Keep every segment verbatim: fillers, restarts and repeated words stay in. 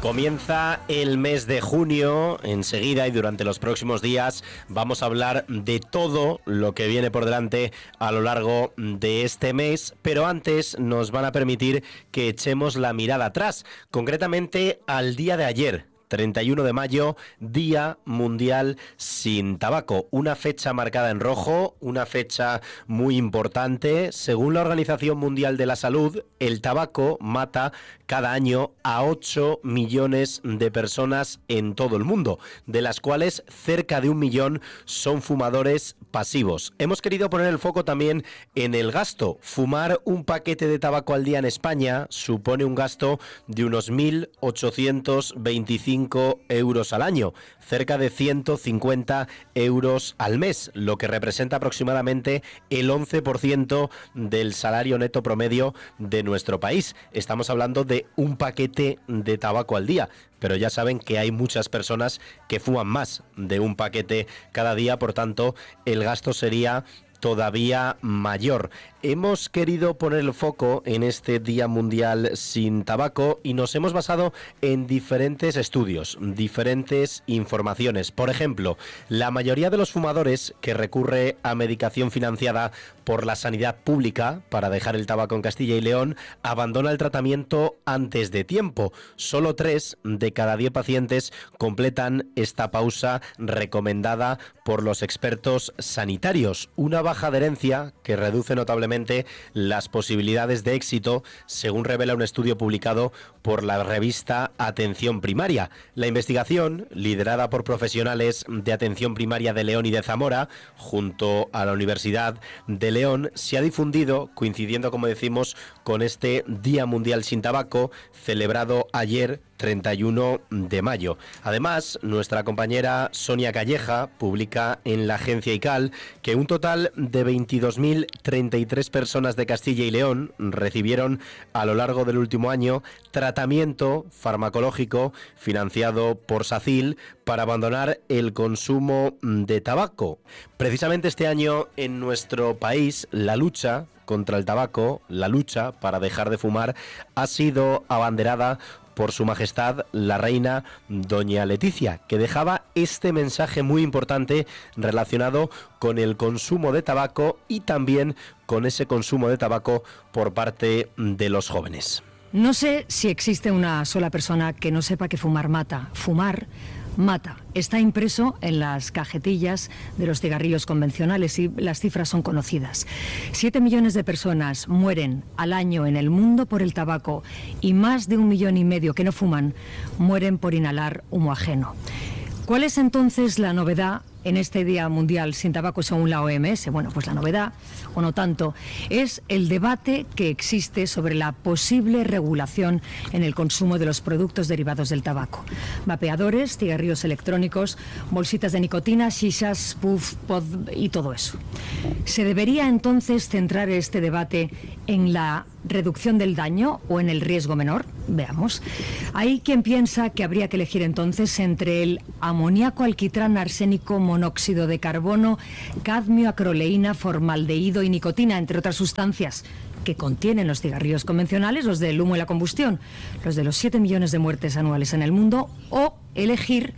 Comienza el mes de junio, enseguida y durante los próximos días vamos a hablar de todo lo que viene por delante a lo largo de este mes, pero antes nos van a permitir que echemos la mirada atrás, concretamente al día de ayer. treinta y uno de mayo, Día Mundial sin Tabaco. Una fecha marcada en rojo, una fecha muy importante. Según la Organización Mundial de la Salud, el tabaco mata cada año a ocho millones de personas en todo el mundo, de las cuales cerca de un millón son fumadores pasivos. Hemos querido poner el foco también en el gasto. Fumar un paquete de tabaco al día en España supone un gasto de unos mil ochocientos veinticinco euros al año, cerca de ciento cincuenta euros al mes, lo que representa aproximadamente el once por ciento del salario neto promedio de nuestro país. Estamos hablando de un paquete de tabaco al día, pero ya saben que hay muchas personas que fuman más de un paquete cada día, por tanto, el gasto sería todavía mayor. Hemos querido poner el foco en este Día Mundial sin Tabaco y nos hemos basado en diferentes estudios, diferentes informaciones. Por ejemplo, la mayoría de los fumadores que recurre a medicación financiada por la sanidad pública para dejar el tabaco en Castilla y León abandona el tratamiento antes de tiempo. Solo tres de cada diez pacientes completan esta pausa recomendada por los expertos sanitarios. Una baja adherencia que reduce notablemente las posibilidades de éxito, según revela un estudio publicado por la revista Atención Primaria. La investigación, liderada por profesionales de Atención Primaria de León y de Zamora, junto a la Universidad de León, se ha difundido, coincidiendo, como decimos, con este Día Mundial sin Tabaco, celebrado ayer, treinta y uno de mayo. Además, nuestra compañera Sonia Calleja publica en la agencia I C A L que un total de veintidós mil treinta y tres personas de Castilla y León recibieron a lo largo del último año tratamiento farmacológico financiado por SACIL para abandonar el consumo de tabaco. Precisamente este año en nuestro país la lucha contra el tabaco, la lucha para dejar de fumar, ha sido abanderada por Su Majestad la Reina Doña Leticia, que dejaba este mensaje muy importante relacionado con el consumo de tabaco y también con ese consumo de tabaco por parte de los jóvenes. No sé si existe una sola persona que no sepa que fumar mata. Fumar mata. Está impreso en las cajetillas de los cigarrillos convencionales y las cifras son conocidas. Siete millones de personas mueren al año en el mundo por el tabaco y más de un millón y medio que no fuman mueren por inhalar humo ajeno. ¿Cuál es entonces la novedad en este Día Mundial sin Tabaco según la O M S? Bueno, pues la novedad, o no tanto, es el debate que existe sobre la posible regulación en el consumo de los productos derivados del tabaco. Vapeadores, cigarrillos electrónicos, bolsitas de nicotina, shishas, puff, pod y todo eso. ¿Se debería entonces centrar este debate en la reducción del daño o en el riesgo menor? Veamos. Hay quien piensa que habría que elegir entonces entre el amoníaco, alquitrán, arsénico, monóxido de carbono, cadmio, acroleína, formaldehído y nicotina, entre otras sustancias que contienen los cigarrillos convencionales, los del humo y la combustión, los de los siete millones de muertes anuales en el mundo, o elegir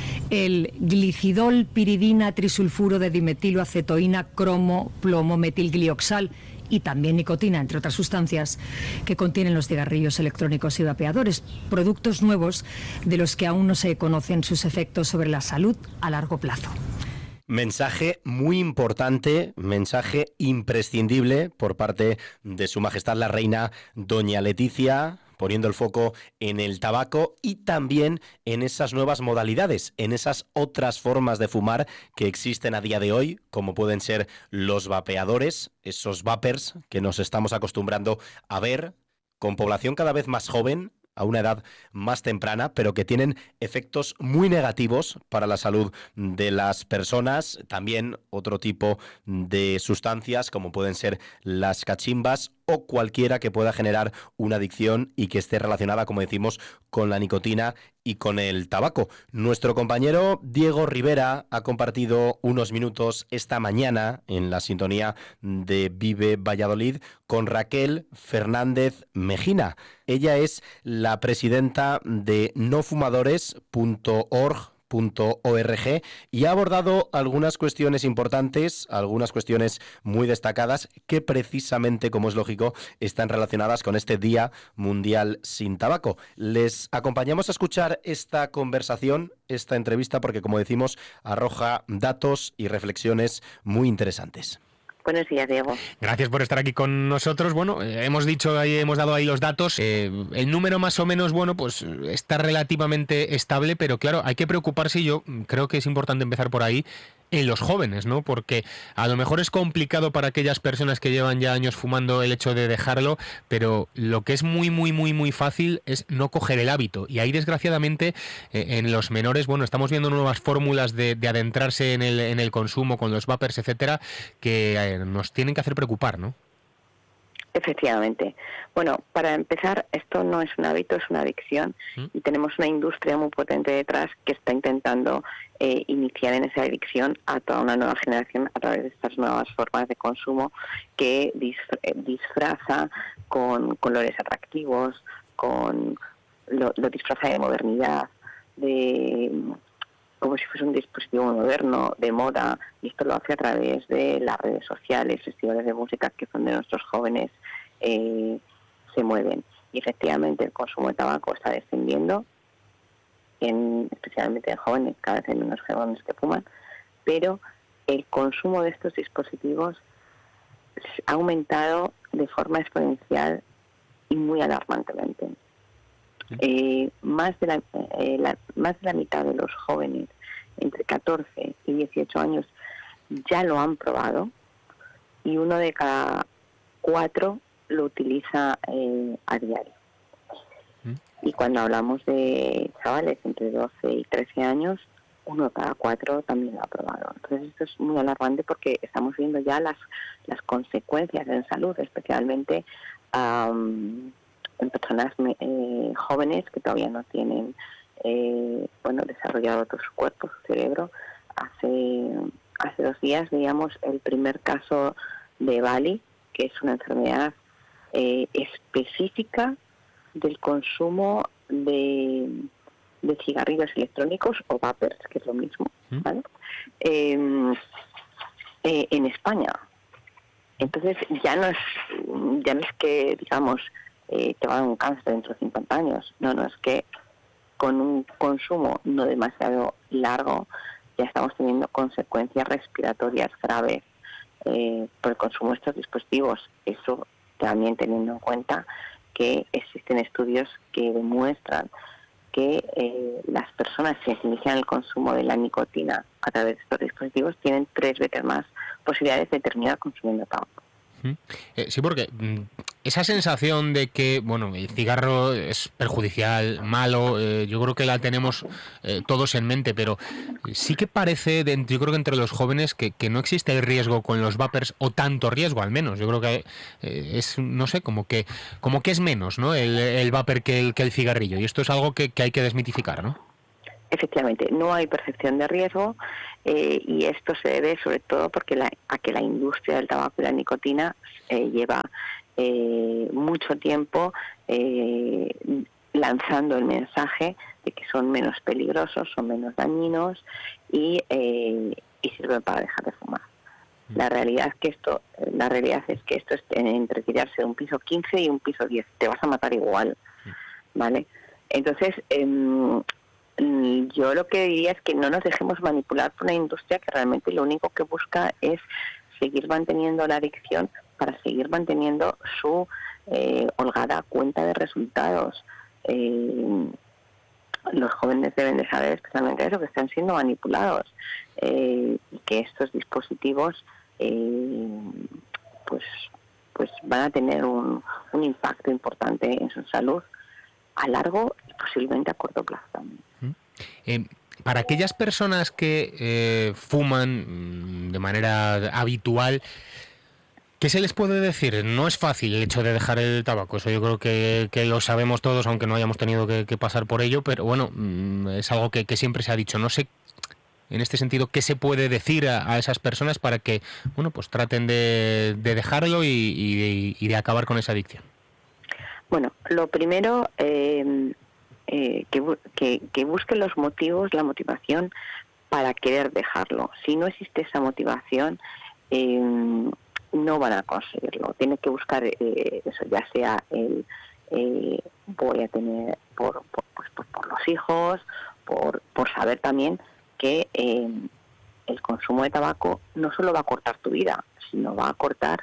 el glicidol, piridina, trisulfuro de dimetilo, acetoína, cromo, plomo, metilglioxal y también nicotina, entre otras sustancias que contienen los cigarrillos electrónicos y vapeadores, productos nuevos de los que aún no se conocen sus efectos sobre la salud a largo plazo. Mensaje muy importante, mensaje imprescindible por parte de Su Majestad la Reina Doña Leticia, poniendo el foco en el tabaco y también en esas nuevas modalidades, en esas otras formas de fumar que existen a día de hoy, como pueden ser los vapeadores, esos vapers que nos estamos acostumbrando a ver, con población cada vez más joven, a una edad más temprana, pero que tienen efectos muy negativos para la salud de las personas. También otro tipo de sustancias, como pueden ser las cachimbas o cualquiera que pueda generar una adicción y que esté relacionada, como decimos, con la nicotina y con el tabaco. Nuestro compañero Diego Rivera ha compartido unos minutos esta mañana en la sintonía de Vive Valladolid con Raquel Fernández Mejina. Ella es la presidenta de no fumadores punto org y ha abordado algunas cuestiones importantes, algunas cuestiones muy destacadas que precisamente, como es lógico, están relacionadas con este Día Mundial sin Tabaco. Les acompañamos a escuchar esta conversación, esta entrevista, porque, como decimos, arroja datos y reflexiones muy interesantes. Buenos días, Diego. Gracias por estar aquí con nosotros. Bueno, eh, hemos dicho ahí, hemos dado ahí los datos. Eh, el número más o menos, bueno, pues está relativamente estable, pero claro, hay que preocuparse, y yo creo que es importante empezar por ahí, en los jóvenes, ¿no? Porque a lo mejor es complicado para aquellas personas que llevan ya años fumando el hecho de dejarlo, pero lo que es muy, muy, muy, muy fácil es no coger el hábito. Y ahí, desgraciadamente, eh, en los menores, bueno, estamos viendo nuevas fórmulas de, de adentrarse en el, en el consumo con los vapers, etcétera, que eh, nos tienen que hacer preocupar, ¿no? Efectivamente. Bueno, para empezar, esto no es un hábito, es una adicción, ¿Mm? Y tenemos una industria muy potente detrás que está intentando eh, iniciar en esa adicción a toda una nueva generación a través de estas nuevas formas de consumo que disfraza con colores atractivos, con lo, lo disfraza de modernidad, de como si fuese un dispositivo moderno, de moda, y esto lo hace a través de las redes sociales, festivales de música, que es donde nuestros jóvenes eh, se mueven. Y efectivamente el consumo de tabaco está descendiendo, en, especialmente en jóvenes, cada vez hay menos jóvenes que fuman, pero el consumo de estos dispositivos ha aumentado de forma exponencial y muy alarmantemente. Eh, más de la, eh, la más de la mitad de los jóvenes entre catorce y dieciocho años ya lo han probado, y uno de cada cuatro lo utiliza eh, a diario. ¿Mm? Y cuando hablamos de chavales entre doce y trece años, uno de cada cuatro también lo ha probado. Entonces esto es muy alarmante porque estamos viendo ya las, las consecuencias en salud, especialmente um, en personas eh, jóvenes que todavía no tienen eh, bueno desarrollado todo su cuerpo, su cerebro. Hace hace dos días veíamos el primer caso de Bali, que es una enfermedad eh, específica del consumo de, de cigarrillos electrónicos o vapers, que es lo mismo, ¿vale? Eh, eh, en España. Entonces ya no es ya no es que digamos Eh, te va a dar un cáncer dentro de cincuenta años. No, no, es que con un consumo no demasiado largo ya estamos teniendo consecuencias respiratorias graves eh, por el consumo de estos dispositivos. Eso también teniendo en cuenta que existen estudios que demuestran que eh, las personas que inician el consumo de la nicotina a través de estos dispositivos tienen tres veces más posibilidades de terminar consumiendo tabaco. Eh, sí, porque esa sensación de que, bueno, el cigarro es perjudicial, malo, eh, yo creo que la tenemos eh, todos en mente, pero sí que parece, de, yo creo que entre los jóvenes, que, que no existe el riesgo con los vapers, o tanto riesgo al menos. Yo creo que eh, es, no sé, como que como que es menos, ¿no?, el, el vapor que el, que el cigarrillo, y esto es algo que, que hay que desmitificar, ¿no? Efectivamente, no hay percepción de riesgo eh, y esto se debe sobre todo porque la, a que la industria del tabaco y la nicotina eh, lleva eh, mucho tiempo eh, lanzando el mensaje de que son menos peligrosos, son menos dañinos y, eh, y sirven para dejar de fumar. La realidad es que esto, la realidad es que esto es entre tirarse de un piso quince y un piso diez, te vas a matar igual, ¿vale? Entonces, eh, yo lo que diría es que no nos dejemos manipular por una industria que realmente lo único que busca es seguir manteniendo la adicción para seguir manteniendo su eh, holgada cuenta de resultados. Eh, los jóvenes deben de saber especialmente eso, que están siendo manipulados eh, y que estos dispositivos eh, pues pues van a tener un, un impacto importante en su salud a largo y posiblemente a corto plazo también. Eh, para aquellas personas que eh, fuman de manera habitual, ¿Qué se les puede decir? No es fácil el hecho de dejar el tabaco, eso yo creo que, que lo sabemos todos, aunque no hayamos tenido que, que pasar por ello, pero bueno, es algo que, que siempre se ha dicho. No sé, en este sentido, ¿qué se puede decir a, a esas personas para que, bueno, pues traten de, de dejarlo y, y, y de acabar con esa adicción? Bueno, lo primero, eh, eh, que, que, que busquen los motivos, la motivación para querer dejarlo. Si no existe esa motivación, eh, no van a conseguirlo. Tienen que buscar eh, eso, ya sea el eh, voy a tener por, por, pues, por, por los hijos, por, por saber también que eh, el consumo de tabaco no solo va a cortar tu vida, sino va a cortar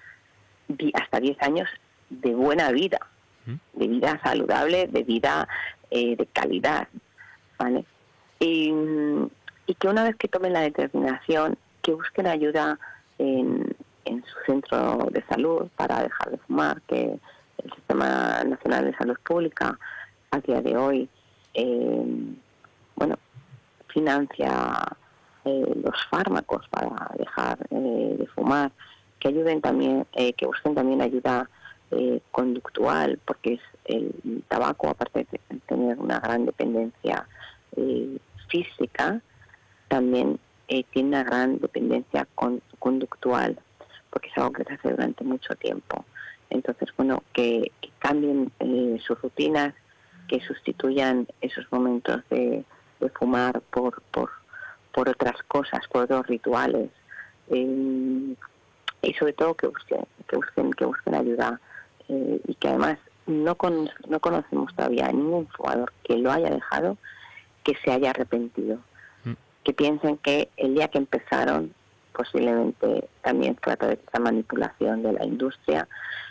di- hasta diez años de buena vida, de vida saludable, de vida eh, de calidad, ¿vale? Y, y que una vez que tomen la determinación, que busquen ayuda en, en su centro de salud para dejar de fumar, que el Sistema Nacional de Salud Pública a día de hoy, eh, bueno, financia eh, los fármacos para dejar eh, de fumar, que ayuden también, eh, que busquen también ayuda eh, conductual, porque es el tabaco, aparte de tener una gran dependencia eh, física, también eh, tiene una gran dependencia con, conductual, porque es algo que se hace durante mucho tiempo. Entonces, bueno, que, que cambien eh, sus rutinas, que sustituyan esos momentos de, de fumar por, por, por otras cosas, por otros rituales, eh, y sobre todo que busquen, que busquen, que busquen ayuda, eh, y que además no, con, no conocemos todavía a ningún fumador que lo haya dejado que se haya arrepentido. Que piensen que el día que empezaron posiblemente también fue a través de esta manipulación de la industria,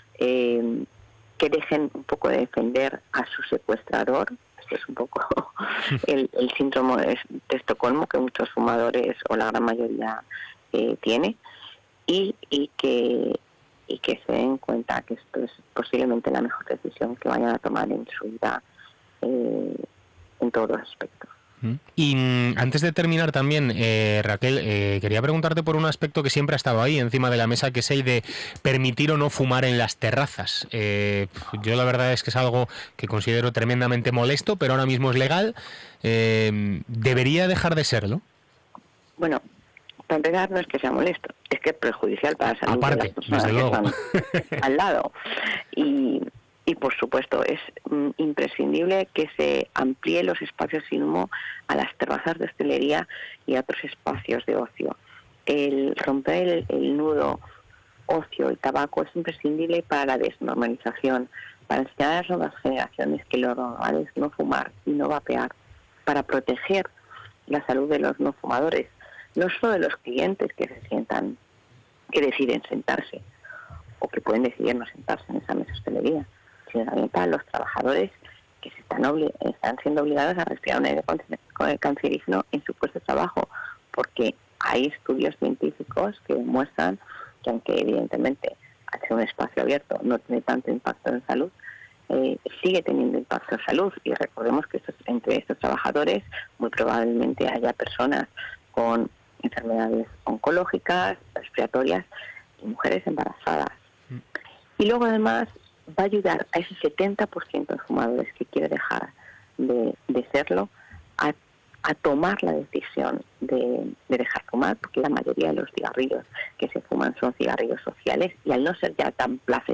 eh, que dejen un poco de defender a su secuestrador. Esto es un poco el, el síndrome de Estocolmo que muchos fumadores o la gran mayoría eh, tiene, y, y que y que se den cuenta que esto es posiblemente la mejor decisión que vayan a tomar en su vida, eh, en todos los aspectos. Y mm, antes de terminar también, eh, Raquel, eh, quería preguntarte por un aspecto que siempre ha estado ahí encima de la mesa, que es el de permitir o no fumar en las terrazas. Eh, yo la verdad es que es algo que considero tremendamente molesto, pero ahora mismo es legal. Eh, ¿Debería dejar de serlo? Bueno, para empezar, no es que sea molesto, es que es perjudicial para la salud Aparte, de las personas desde que luego. están al lado. Y, y por supuesto, es mm, imprescindible que se amplíe los espacios sin humo a las terrazas de hostelería y a otros espacios de ocio. El romper el, el nudo ocio y tabaco es imprescindible para la desnormalización, para enseñar a las nuevas generaciones que lo normal es no fumar y no vapear, para proteger la salud de los no fumadores, no solo de los clientes que se sientan, que deciden sentarse o que pueden decidir no sentarse en esa mesa de hostelería, sino también para los trabajadores que se están, obli- están siendo obligados a respirar un aire cancerígeno en su puesto de trabajo, porque hay estudios científicos que demuestran que, aunque evidentemente al ser un espacio abierto no tiene tanto impacto en salud, eh, sigue teniendo impacto en salud. Y recordemos que estos, entre estos trabajadores muy probablemente haya personas con enfermedades oncológicas, respiratorias y mujeres embarazadas. Mm. Y luego además va a ayudar a ese setenta por ciento de fumadores que quiere dejar de, de serlo a, a tomar la decisión de, de dejar fumar, porque la mayoría de los cigarrillos que se fuman son cigarrillos sociales, y al no ser ya tan placenteros